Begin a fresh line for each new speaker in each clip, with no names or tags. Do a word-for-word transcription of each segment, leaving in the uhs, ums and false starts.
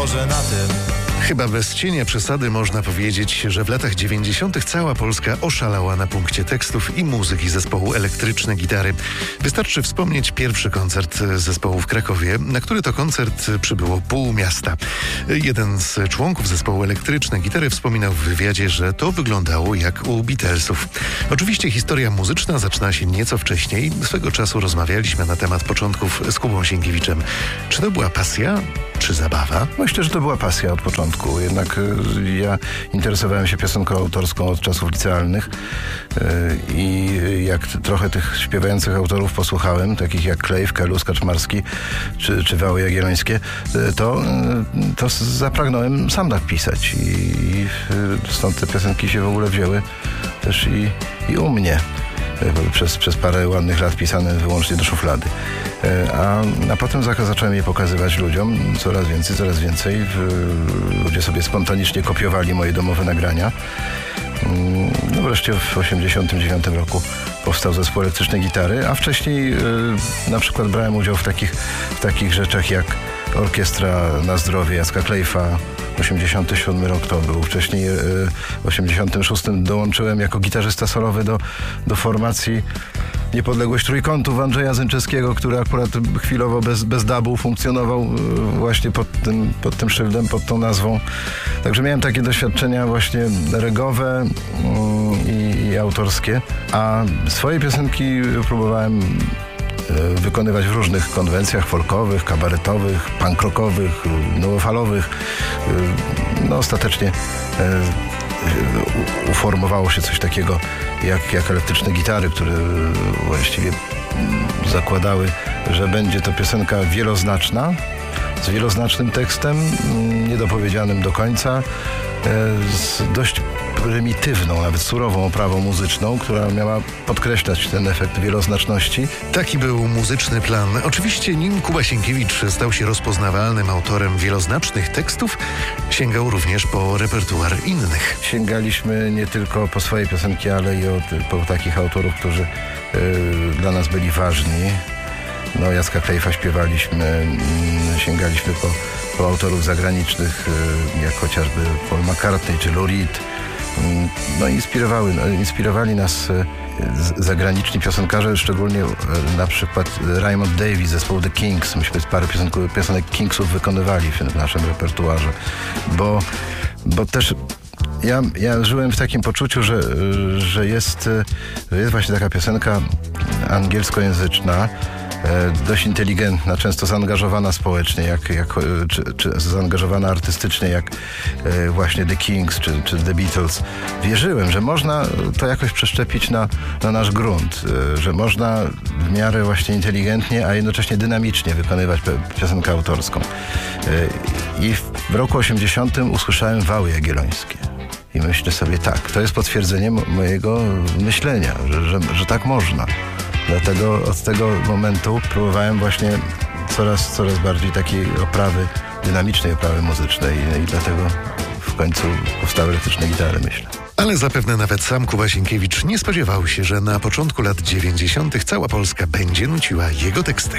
może na tym.
Chyba bez cienia przesady można powiedzieć, że w latach dziewięćdziesiątych cała Polska oszalała na punkcie tekstów i muzyki zespołu Elektryczne Gitary. Wystarczy wspomnieć pierwszy koncert zespołu w Krakowie, na który to koncert przybyło pół miasta. Jeden z członków zespołu Elektryczne Gitary wspominał w wywiadzie, że to wyglądało jak u Beatlesów. Oczywiście historia muzyczna zaczyna się nieco wcześniej. Swego czasu rozmawialiśmy na temat początków z Kubą Sienkiewiczem. Czy to była pasja, czy zabawa?
Myślę, że to była pasja od początku. Jednak y, ja interesowałem się piosenką autorską od czasów licealnych y, i jak t- trochę tych śpiewających autorów posłuchałem, takich jak Klejf, Kelus, Kaczmarski czy, czy Wały Jagiellońskie, y, to, y, to zapragnąłem sam tak pisać i, i y, stąd te piosenki się w ogóle wzięły też i, i u mnie. Przez, przez parę ładnych lat pisane wyłącznie do szuflady. A, a potem zacząłem je pokazywać ludziom coraz więcej, coraz więcej. Ludzie sobie spontanicznie kopiowali moje domowe nagrania. No wreszcie w osiemdziesiątym dziewiątym roku powstał zespół Elektryczne Gitary, a wcześniej na przykład brałem udział w takich, w takich rzeczach jak Orkiestra na zdrowie Jacka Klejfa. osiemdziesiąty siódmy rok to był. Wcześniej w osiemdziesiątym szóstym dołączyłem jako gitarzysta solowy do, do formacji Niepodległość Trójkątów Andrzeja Zęczewskiego, który akurat chwilowo bez, bez dubu funkcjonował właśnie pod tym, pod tym szyldem, pod tą nazwą. Także miałem takie doświadczenia właśnie regowe i, i autorskie, a swoje piosenki próbowałem wykonywać w różnych konwencjach folkowych, kabaretowych, punk rockowych, nowofalowych. No ostatecznie uformowało się coś takiego jak, jak Elektryczne Gitary, które właściwie zakładały, że będzie to piosenka wieloznaczna, z wieloznacznym tekstem, niedopowiedzianym do końca, z dość prymitywną, nawet surową oprawą muzyczną, która miała podkreślać ten efekt wieloznaczności.
Taki był muzyczny plan. Oczywiście nim Kuba Sienkiewicz stał się rozpoznawalnym autorem wieloznacznych tekstów, sięgał również po repertuar innych.
Sięgaliśmy nie tylko po swoje piosenki, ale i od, po takich autorów, którzy yy, dla nas byli ważni. No, Jacka Klejfa śpiewaliśmy, sięgaliśmy po, po autorów zagranicznych, jak chociażby Paul McCartney czy Lou Reed. No, inspirowały, inspirowali nas zagraniczni piosenkarze, szczególnie na przykład Raymond Davis, zespołu The Kings. Myśmy parę piosenek, piosenek Kingsów wykonywali w, w naszym repertuarze, bo, bo też ja, ja żyłem w takim poczuciu, że, że, jest, że jest właśnie taka piosenka angielskojęzyczna, dość inteligentna, często zaangażowana społecznie, jak, jak, czy, czy zaangażowana artystycznie, jak właśnie The Kings czy, czy The Beatles. Wierzyłem, że można to jakoś przeszczepić na, na nasz grunt, że można w miarę właśnie inteligentnie, a jednocześnie dynamicznie wykonywać piosenkę autorską. I w roku osiemdziesiątym usłyszałem Wały Jagiellońskie. I myślę sobie, tak, to jest potwierdzenie mojego myślenia, że, że, że tak można. Dlatego od tego momentu próbowałem właśnie coraz, coraz bardziej takiej oprawy, dynamicznej oprawy muzycznej i dlatego w końcu powstały Elektryczne Gitary, myślę.
Ale zapewne nawet sam Kuba Sienkiewicz nie spodziewał się, że na początku lat dziewięćdziesiątych cała Polska będzie nuciła jego teksty.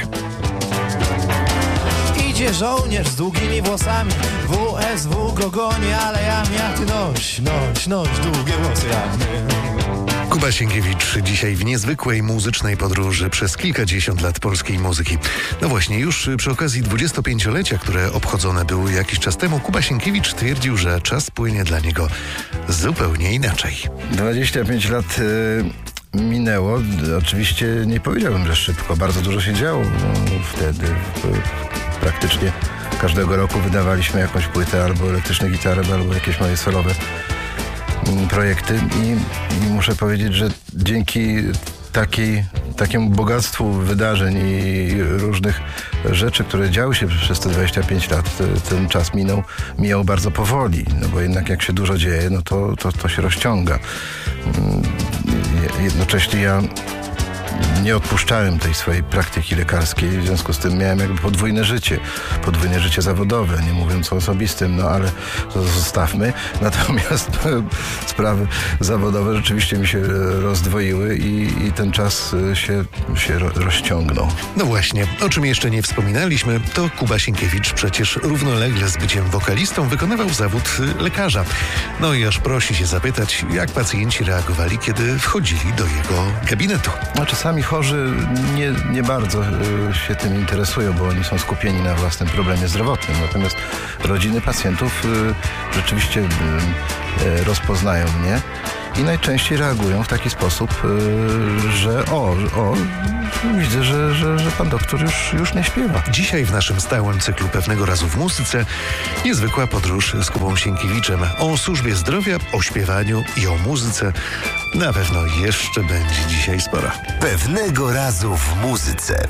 Idzie żołnierz z długimi włosami, W S W go goni, ale ja jak ty noś, noś, noś, długie włosy jak my.
Kuba Sienkiewicz dzisiaj w niezwykłej muzycznej podróży przez kilkadziesiąt lat polskiej muzyki. No właśnie, już przy okazji dwudziestopięciolecia, które obchodzone były jakiś czas temu, Kuba Sienkiewicz twierdził, że czas płynie dla niego zupełnie inaczej.
dwadzieścia pięć lat y, minęło. Oczywiście nie powiedziałbym, że szybko. Bardzo dużo się działo no, wtedy. Y, praktycznie każdego roku wydawaliśmy jakąś płytę albo Elektryczne Gitary, albo jakieś moje solowe projekty i, i muszę powiedzieć, że dzięki takiej, takiemu bogactwu wydarzeń i różnych rzeczy, które działy się przez te dwadzieścia pięć lat, te, ten czas minął, mijał bardzo powoli, no bo jednak jak się dużo dzieje, no to, to, to się rozciąga. Jednocześnie ja nie odpuszczałem tej swojej praktyki lekarskiej, w związku z tym miałem jakby podwójne życie, podwójne życie zawodowe, nie mówiąc o osobistym, no ale to zostawmy. Natomiast sprawy zawodowe rzeczywiście mi się rozdwoiły i, i ten czas się, się rozciągnął.
No właśnie, o czym jeszcze nie wspominaliśmy, to Kuba Sienkiewicz przecież równolegle z byciem wokalistą wykonywał zawód lekarza. No i aż prosi się zapytać, jak pacjenci reagowali, kiedy wchodzili do jego gabinetu.
No, czasami chorzy nie, nie bardzo y, się tym interesują, bo oni są skupieni na własnym problemie zdrowotnym. Natomiast rodziny pacjentów y, rzeczywiście y, y, rozpoznają mnie i najczęściej reagują w taki sposób, y, że o, o widzę, że, że, że pan doktor już, już nie śpiewa.
Dzisiaj w naszym stałym cyklu Pewnego razu w muzyce niezwykła podróż z Kubą Sienkiewiczem. O służbie zdrowia, o śpiewaniu i o muzyce na pewno jeszcze będzie dzisiaj sporo.
Pewnego razu w muzyce.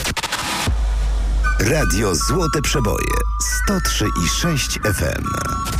Radio Złote Przeboje sto trzy i sześć F M.